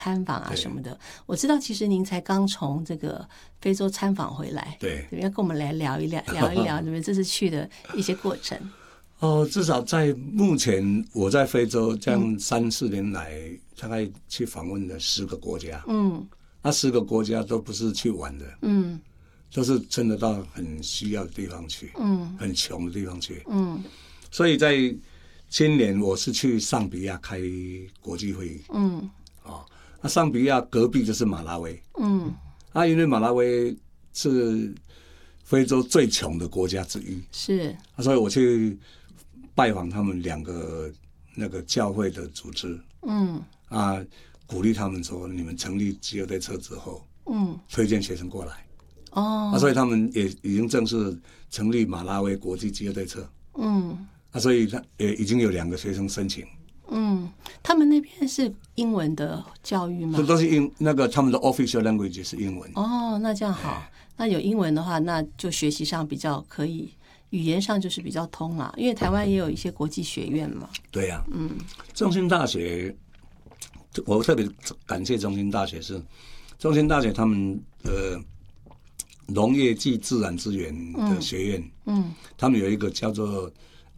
参访啊什么的。我知道其实您才刚从这个非洲参访回来， 对， 要跟我们来聊一聊你们这次去的一些过程。 至少在目前我在非洲这样3-4年来，大概去访问了10个国家。那10个国家都不是去玩的，都是真的到很需要的地方去，很穷的地方去，所以在今年我是去尚比亚开国际会议，那尚比亚隔壁就是马拉维，因为马拉维是非洲最穷的国家之一， 是， 所以我去拜访他们2个那个教会的组织，鼓励他们说，你们成立集邮队车之后，推荐学生过来，所以他们也已经正式成立马拉维国际集邮队车，所以也已经有2个学生申请。 他们那边是英文的教育吗？ 这都是他们的 official language 是英文。 那这样好。那有英文的话，那就学习上比较可以，语言上就是比较通啦。因为台湾也有一些国际学院嘛。 对呀，中兴大学，我特别感谢中兴大学，是中兴大学他们农业暨自然资源的学院，他们有一个叫做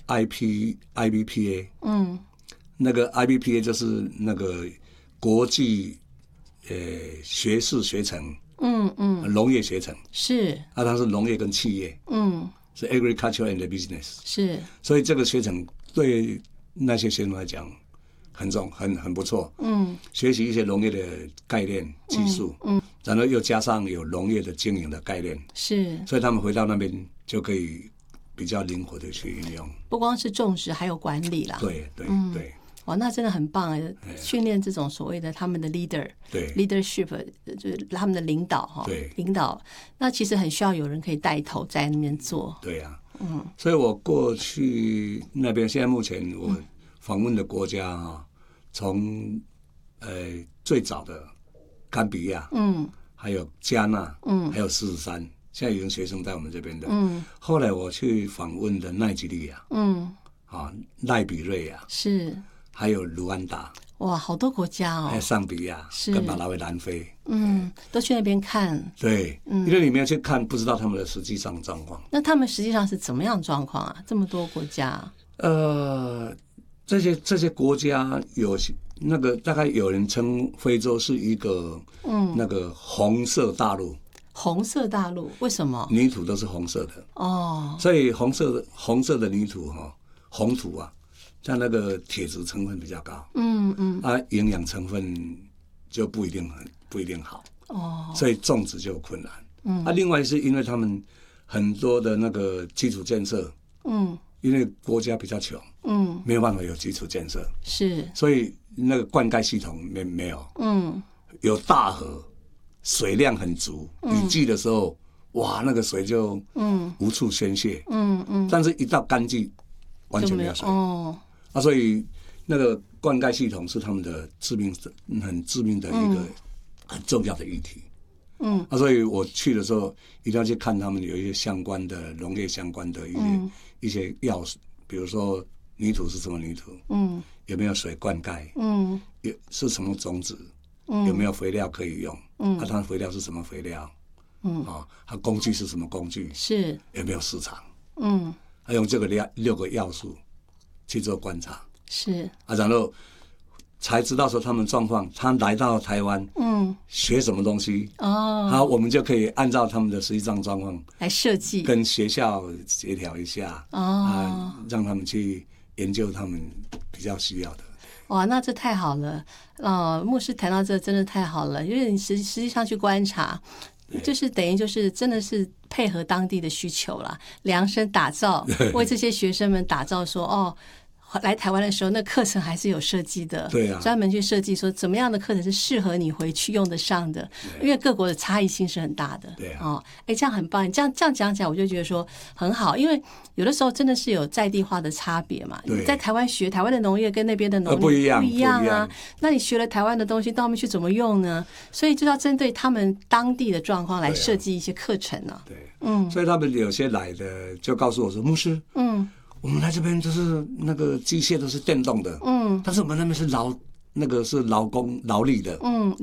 IBPA，那个 IBPA 就是那个国际学士学程，农业学程是， 它是农业跟企业，是 agriculture and business， 是， 所以这个学程对那些学生来讲很不错，学习一些农业的概念技术，然后又加上有农业的经营的概念， 是， 所以他们回到那边就可以比较灵活的去运用， 不光是种植，还有管理啦。 对对对。 哇，那真的很棒哎！训练这种所谓的他们的 leadership， 就是他们的领导哈，领导，那其实很需要有人可以带头在那边做。 对呀，所以我过去那边，现在目前我访问的国家哈，从最早的甘比亚，还有加纳，还有狮子山，现在已经学生在我们这边的，后来我去访问的奈及利亚，赖比瑞亚是。还有卢安达， 哇，好多国家哦！ 还有尚比亚跟马拉维、南非， 都去那边看。 对，因为你没有去看，不知道他们的实际上状况。 那他们实际上是怎么样状况啊？这么多国家， 这些国家有那个大概有人称非洲是一个那个红色大陆。 红色大陆为什么？ 泥土都是红色的所以红色的泥土红土啊。像那个铁质成分比较高，营养成分就不一定好，所以种植就有困难，另外是因为他们很多的那个基础建设，因为国家比较穷，没有办法有基础建设，是，所以那个灌溉系统没有，有大河，水量很足，雨季的时候，哇，那个水就无处宣泄，但是一到干季，完全没有水。所以那个灌溉系统是他们的很致命的一个很重要的议题。所以我去的时候一定要去看他们有一些相关的农业相关的一些要素，比如说泥土是什么泥土，有没有水灌溉，是什么种子，有没有肥料可以用，它的肥料是什么肥料，它工具是什么工具，是有没有市场，他用这个6个要素去做观察，是然后才知道说他们状况，他来到台湾，学什么东西，好，我们就可以按照他们的实际上状况来设计， 跟学校协调一下，让他们去研究他们比较需要的。 哇，那这太好了，牧师谈到这真的太好了，因为你实际上去观察。就是等于就是真的是配合当地的需求啦，量身打造，为这些学生们打造说来台湾的时候，那课程还是有设计的，对啊，专门去设计说怎么样的课程是适合你回去用得上的，因为各国的差异性是很大的，对啊，这样很棒，你这样讲起来，我就觉得说很好，因为有的时候真的是有在地化的差别嘛，你在台湾学台湾的农业跟那边的农业不一样啊，那你学了台湾的东西到那边去怎么用呢？所以就要针对他们当地的状况来设计一些课程呢。 对，所以他们有些来的就告诉我说，牧师，我们来这边就是那个机械都是电动的，但是我们那边是那个是劳力的，